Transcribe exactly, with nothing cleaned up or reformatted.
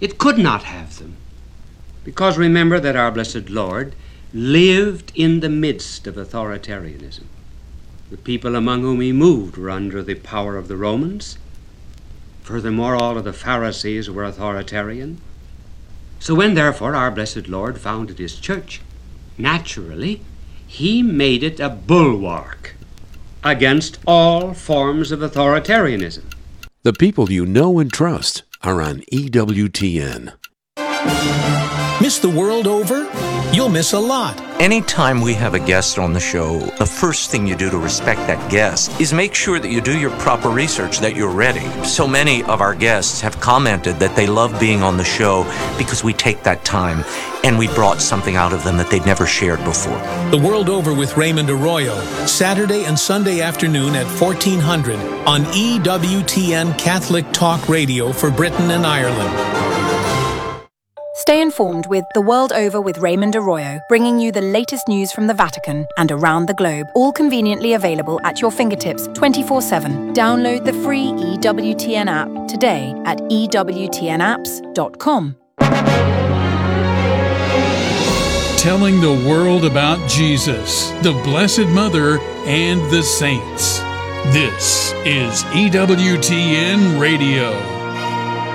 It could not have them. Because remember that our blessed Lord lived in the midst of authoritarianism. The people among whom he moved were under the power of the Romans. Furthermore, all of the Pharisees were authoritarian. So when, therefore, our blessed Lord founded his church, naturally, he made it a bulwark against all forms of authoritarianism. The people you know and trust are on E W T N. Miss the world over? You'll miss a lot. Anytime we have a guest on the show, the first thing you do to respect that guest is make sure that you do your proper research, that you're ready. So many of our guests have commented that they love being on the show because we take that time and we brought something out of them that they'd never shared before. The World Over with Raymond Arroyo, Saturday and Sunday afternoon at fourteen hundred on E W T N Catholic Talk Radio for Britain and Ireland. Stay informed with The World Over with Raymond Arroyo, bringing you the latest news from the Vatican and around the globe, all conveniently available at your fingertips twenty-four seven. Download the free E W T N app today at e w t n apps dot com. Telling the world about Jesus, the Blessed Mother, and the saints. This is E W T N Radio.